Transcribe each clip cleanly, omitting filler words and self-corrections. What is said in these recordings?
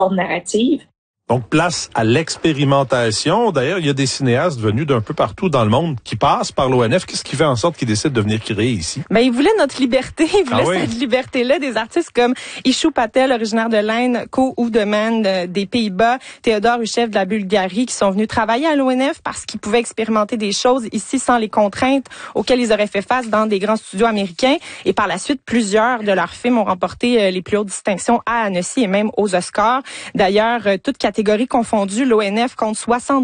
narrative. Donc, place à l'expérimentation. D'ailleurs, il y a des cinéastes venus d'un peu partout dans le monde qui passent par l'ONF. Qu'est-ce qui fait en sorte qu'ils décident de venir créer ici? Ben, ils voulaient notre liberté. Ils voulaient cette liberté-là. Des artistes comme Ishu Patel, originaire de l'Inde, Ko Oudeman des Pays-Bas, Théodore Huchev de la Bulgarie, qui sont venus travailler à l'ONF parce qu'ils pouvaient expérimenter des choses ici sans les contraintes auxquelles ils auraient fait face dans des grands studios américains. Et par la suite, plusieurs de leurs films ont remporté les plus hautes distinctions à Annecy et même aux Oscars. D'ailleurs, toute catégorie confondue, l'ONF compte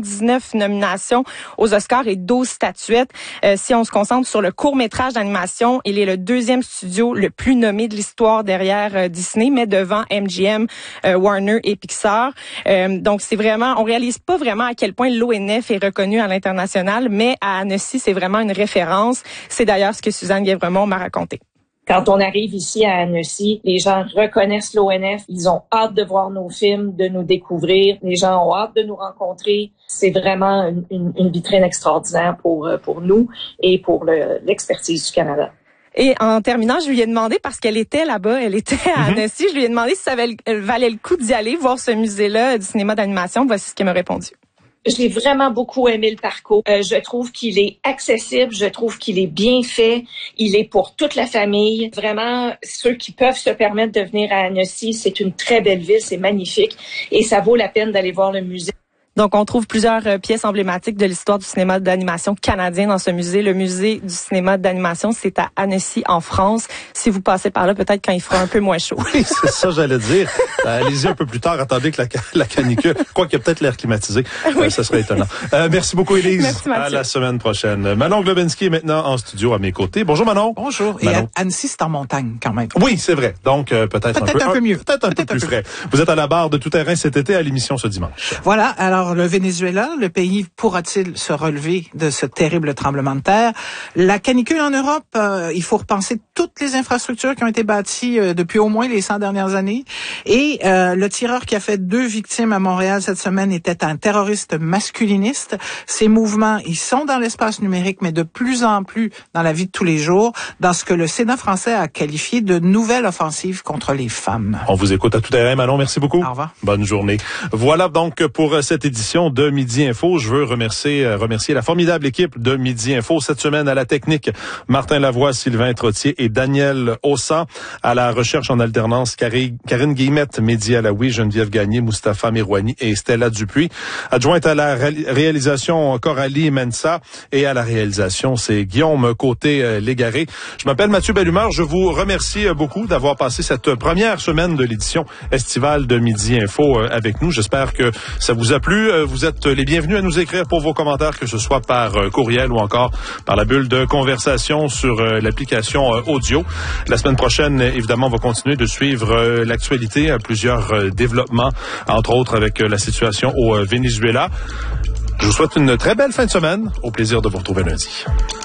79 nominations aux Oscars et 12 statuettes. Si on se concentre sur le court-métrage d'animation, il est le deuxième studio le plus nommé de l'histoire derrière Disney, mais devant MGM, Warner et Pixar. Donc, c'est vraiment, on réalise pas vraiment à quel point l'ONF est reconnu à l'international, mais à Annecy, c'est vraiment une référence. C'est d'ailleurs ce que Suzanne Guèvremont m'a raconté. Quand on arrive ici à Annecy, les gens reconnaissent l'ONF, ils ont hâte de voir nos films, de nous découvrir, les gens ont hâte de nous rencontrer. C'est vraiment une vitrine extraordinaire pour nous et pour l'expertise du Canada. Et en terminant, je lui ai demandé, parce qu'elle était là-bas, elle était à Annecy, je lui ai demandé si ça valait le coup d'y aller voir ce musée-là du cinéma d'animation. Voici ce qu'elle m'a répondu. J'ai vraiment beaucoup aimé le parcours. Je trouve qu'il est accessible, je trouve qu'il est bien fait, il est pour toute la famille. Vraiment, ceux qui peuvent se permettre de venir à Annecy, c'est une très belle ville, c'est magnifique et ça vaut la peine d'aller voir le musée. Donc, on trouve plusieurs pièces emblématiques de l'histoire du cinéma d'animation canadien dans ce musée. Le musée du cinéma d'animation, c'est à Annecy, en France. Si vous passez par là, peut-être quand il fera un peu moins chaud. Oui, c'est ça, j'allais dire. Allez-y un peu plus tard, attendez que la canicule, quoi qu'il y a peut-être l'air climatisé. Oui. Ça serait étonnant. Merci beaucoup, Élise. Merci, Mathieu. À la semaine prochaine. Manon Globinski est maintenant en studio à mes côtés. Bonjour, Manon. Bonjour. Manon. Et Annecy, c'est en montagne, quand même. Oui, c'est vrai. Donc, peut-être un peu mieux. Peut-être un peu plus frais. Vous êtes à la barre de Tout Terrain cet été à l'émission ce dimanche. Voilà. Alors, le Venezuela, le pays pourra-t-il se relever de ce terrible tremblement de terre? La canicule en Europe, il faut repenser toutes les infrastructures qui ont été bâties depuis au moins les 100 dernières années. Et le tireur qui a fait 2 victimes à Montréal cette semaine était un terroriste masculiniste. Ces mouvements, ils sont dans l'espace numérique, mais de plus en plus dans la vie de tous les jours, dans ce que le Sénat français a qualifié de nouvelle offensive contre les femmes. On vous écoute à Tout Terrain, Manon. Merci beaucoup. Au revoir. Bonne journée. Voilà donc pour cette édition de Midi Info. Je veux remercier la formidable équipe de Midi Info cette semaine à la technique. Martin Lavoie, Sylvain Trottier et Daniel Ossan. À la recherche en alternance, Karine Guillemette, Mehdi Alaoui, Geneviève Gagné, Mustapha Mirouani et Stella Dupuis. Adjointe à la réalisation, Coralie Mensa. Et à la réalisation, c'est Guillaume Côté-Légaré. Je m'appelle Mathieu Bellumeur. Je vous remercie beaucoup d'avoir passé cette première semaine de l'édition estivale de Midi Info avec nous. J'espère que ça vous a plu. Vous êtes les bienvenus à nous écrire pour vos commentaires, que ce soit par courriel ou encore par la bulle de conversation sur l'application audio. La semaine prochaine, évidemment, on va continuer de suivre l'actualité, plusieurs développements, entre autres avec la situation au Venezuela. Je vous souhaite une très belle fin de semaine. Au plaisir de vous retrouver lundi.